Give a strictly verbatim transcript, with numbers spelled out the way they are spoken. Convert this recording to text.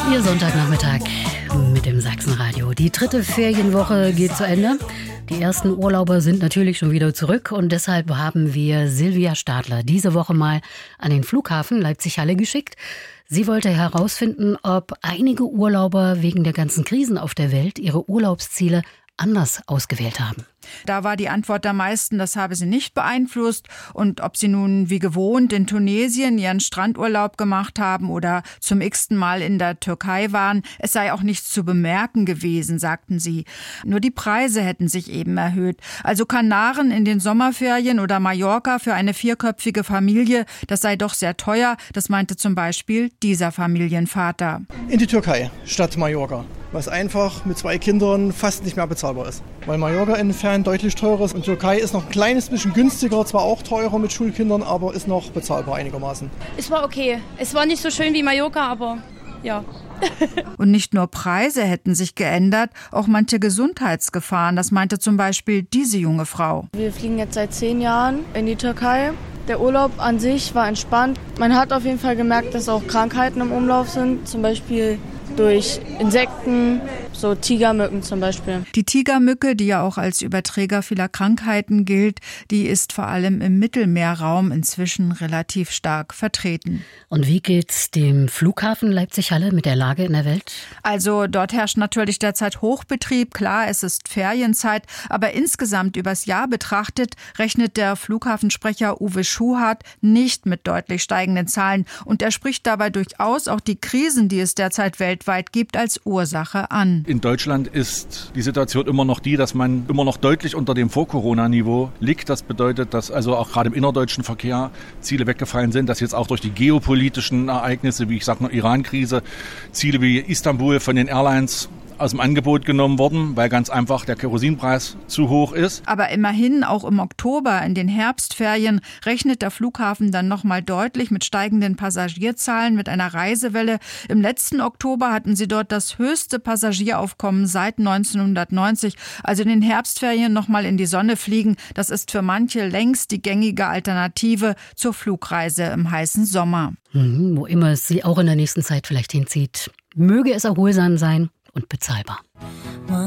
Ihr Sonntagnachmittag mit dem Sachsenradio. Die dritte Ferienwoche geht zu Ende. Die ersten Urlauber sind natürlich schon wieder zurück und deshalb haben wir Silvia Stadler diese Woche mal an den Flughafen Leipzig-Halle geschickt. Sie wollte herausfinden, ob einige Urlauber wegen der ganzen Krisen auf der Welt ihre Urlaubsziele anders ausgewählt haben. Da war die Antwort der meisten, das habe sie nicht beeinflusst. Und ob sie nun wie gewohnt in Tunesien ihren Strandurlaub gemacht haben oder zum x-ten Mal in der Türkei waren, es sei auch nichts zu bemerken gewesen, sagten sie. Nur die Preise hätten sich eben erhöht. Also Kanaren in den Sommerferien oder Mallorca für eine vierköpfige Familie, das sei doch sehr teuer. Das meinte zum Beispiel dieser Familienvater. In die Türkei statt Mallorca, was einfach mit zwei Kindern fast nicht mehr bezahlbar ist. Weil Mallorca insofern deutlich teurer ist und Türkei ist noch ein kleines bisschen günstiger, zwar auch teurer mit Schulkindern, aber ist noch bezahlbar einigermaßen. Es war okay. Es war nicht so schön wie Mallorca, aber ja. Und nicht nur Preise hätten sich geändert, auch manche Gesundheitsgefahren. Das meinte zum Beispiel diese junge Frau. Wir fliegen jetzt seit zehn Jahren in die Türkei. Der Urlaub an sich war entspannt. Man hat auf jeden Fall gemerkt, dass auch Krankheiten im Umlauf sind, zum Beispiel durch Insekten, so Tigermücken zum Beispiel. Die Tigermücke, die ja auch als Überträger vieler Krankheiten gilt, die ist vor allem im Mittelmeerraum inzwischen relativ stark vertreten. Und wie geht's dem Flughafen Leipzig-Halle mit der Lage in der Welt? Also dort herrscht natürlich derzeit Hochbetrieb. Klar, es ist Ferienzeit, aber insgesamt übers Jahr betrachtet rechnet der Flughafensprecher Uwe Schuhart nicht mit deutlich steigenden Zahlen. Und er spricht dabei durchaus auch die Krisen, die es derzeit weltweit gibt, als Ursache an. In Deutschland ist die Situation immer noch die, dass man immer noch deutlich unter dem Vor-Corona-Niveau liegt. Das bedeutet, dass also auch gerade im innerdeutschen Verkehr Ziele weggefallen sind, dass jetzt auch durch die geopolitischen Ereignisse, wie ich sage, eine Iran-Krise, Ziele wie Istanbul von den Airlines aus dem Angebot genommen worden, weil ganz einfach der Kerosinpreis zu hoch ist. Aber immerhin, auch im Oktober, in den Herbstferien, rechnet der Flughafen dann nochmal deutlich mit steigenden Passagierzahlen, mit einer Reisewelle. Im letzten Oktober hatten sie dort das höchste Passagieraufkommen seit neunzehnhundertneunzig. Also in den Herbstferien nochmal in die Sonne fliegen, das ist für manche längst die gängige Alternative zur Flugreise im heißen Sommer. Mhm, wo immer es sie auch in der nächsten Zeit vielleicht hinzieht. Möge es erholsam sein und bezahlbar.